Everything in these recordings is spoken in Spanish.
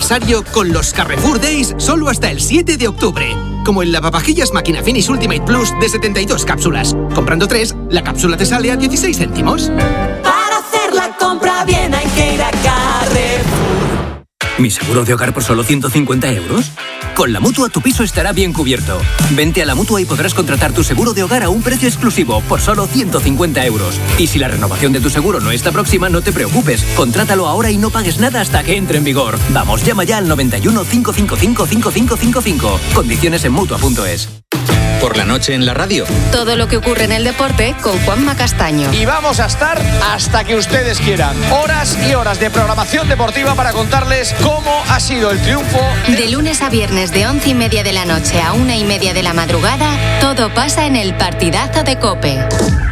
aniversario con los Carrefour Days solo hasta el 7 de octubre. Como el lavavajillas Máquina Finish Ultimate Plus de 72 cápsulas. Comprando 3, la cápsula te sale a 16 céntimos. Para hacer la compra bien hay que ir a Carrefour. ¿Mi seguro de hogar por solo 150 euros? Con la Mutua tu piso estará bien cubierto. Vente a la Mutua y podrás contratar tu seguro de hogar a un precio exclusivo por solo 150 euros. Y si la renovación de tu seguro no está próxima, no te preocupes. Contrátalo ahora y no pagues nada hasta que entre en vigor. Vamos, llama ya al 91 555 5555. Condiciones en Mutua.es. Por la noche en la radio. Todo lo que ocurre en el deporte con Juanma Castaño. Y vamos a estar hasta que ustedes quieran. Horas y horas de programación deportiva para contarles cómo ha sido el triunfo. De lunes a viernes de 11:30 de la noche a 1:30 de la madrugada, todo pasa en el partidazo de COPE.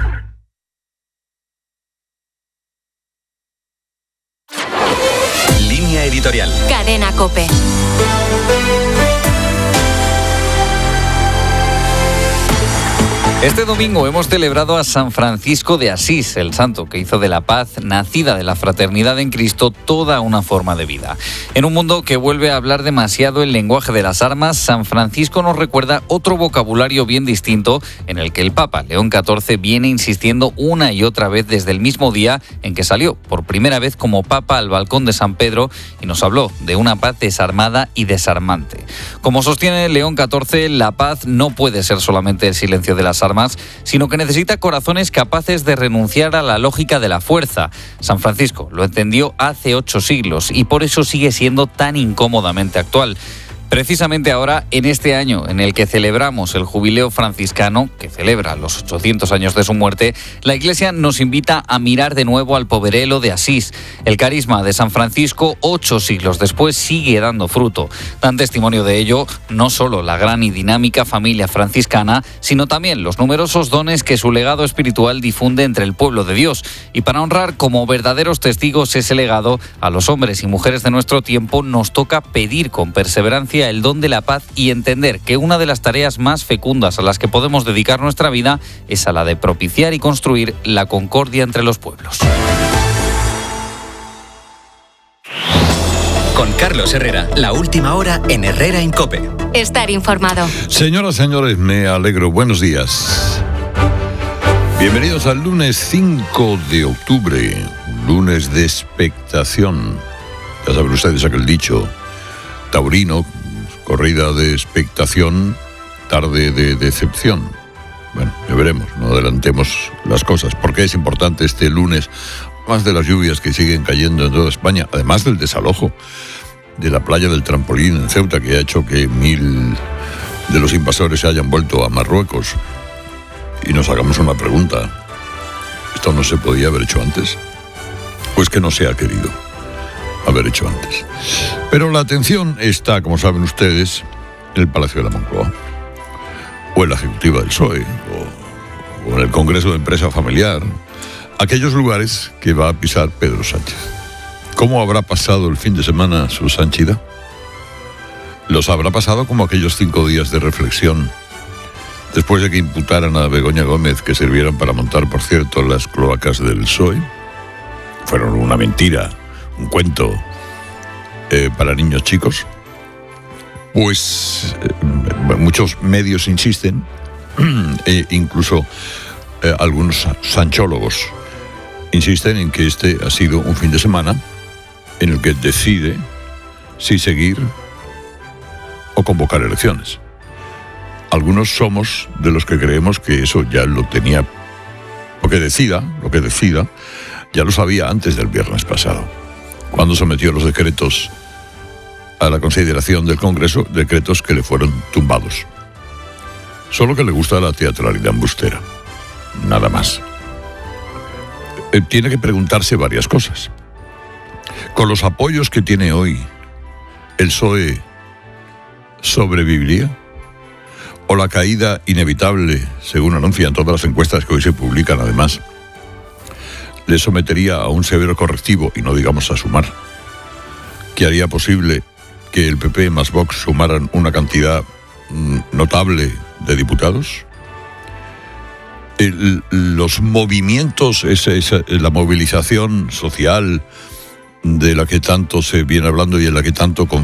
Línea editorial. Cadena COPE. Este domingo hemos celebrado a San Francisco de Asís, el santo que hizo de la paz, nacida de la fraternidad en Cristo, toda una forma de vida. En un mundo que vuelve a hablar demasiado el lenguaje de las armas, San Francisco nos recuerda otro vocabulario bien distinto en el que el Papa León XIV viene insistiendo una y otra vez desde el mismo día en que salió por primera vez como Papa al balcón de San Pedro y nos habló de una paz desarmada y desarmante. Como sostiene León XIV, la paz no puede ser solamente el silencio de las armas, sino que necesita corazones capaces de renunciar a la lógica de la fuerza. San Francisco lo entendió hace 8 siglos y por eso sigue siendo tan incómodamente actual. Precisamente ahora, en este año en el que celebramos el jubileo franciscano, que celebra los 800 años de su muerte, la Iglesia nos invita a mirar de nuevo al poverello de Asís. El carisma de San Francisco, 8 siglos después, sigue dando fruto. Dan testimonio de ello no solo la gran y dinámica familia franciscana, sino también los numerosos dones que su legado espiritual difunde entre el pueblo de Dios. Y para honrar como verdaderos testigos ese legado, a los hombres y mujeres de nuestro tiempo nos toca pedir con perseverancia el don de la paz y entender que una de las tareas más fecundas a las que podemos dedicar nuestra vida es a la de propiciar y construir la concordia entre los pueblos. Con Carlos Herrera, la última hora en Herrera en COPE. Estar informado. Señoras, señores, me alegro. Buenos días. Bienvenidos al lunes 5 de octubre, lunes de expectación. Ya saben ustedes aquel dicho taurino, corrida de expectación, tarde de decepción. Bueno, ya veremos, no adelantemos las cosas. ¿Por qué es importante este lunes? Más de las lluvias que siguen cayendo en toda España, además del desalojo de la playa del Trampolín en Ceuta, que ha hecho que 1.000 de los invasores se hayan vuelto a Marruecos. Y nos hagamos una pregunta. ¿Esto no se podía haber hecho antes? Pues que no se ha querido haber hecho antes. Pero la atención está, como saben ustedes, en el Palacio de la Moncloa, o en la Ejecutiva del PSOE, o en el Congreso de Empresa Familiar, aquellos lugares que va a pisar Pedro Sánchez. ¿Cómo habrá pasado el fin de semana su Sanchida? Los habrá pasado como aquellos 5 días de reflexión, después de que imputaran a Begoña Gómez, que sirvieron para montar, por cierto, las cloacas del PSOE. Fueron una mentira, un cuento para niños chicos. Pues muchos medios insisten, incluso algunos sanchólogos insisten en que este ha sido un fin de semana en el que decide si seguir o convocar elecciones. Algunos somos de los que creemos que eso ya lo tenía, lo que decida, ya lo sabía antes del viernes pasado, cuando sometió los decretos a la consideración del Congreso, decretos que le fueron tumbados. Solo que le gusta la teatralidad embustera, nada más. Tiene que preguntarse varias cosas. Con los apoyos que tiene hoy, ¿el PSOE sobreviviría? ¿O la caída inevitable, según anuncian todas las encuestas que hoy se publican además, le sometería a un severo correctivo, y no digamos a sumar, que haría posible que el PP más Vox sumaran una cantidad notable de diputados? Los movimientos, la movilización social de la que tanto se viene hablando y en la que tanto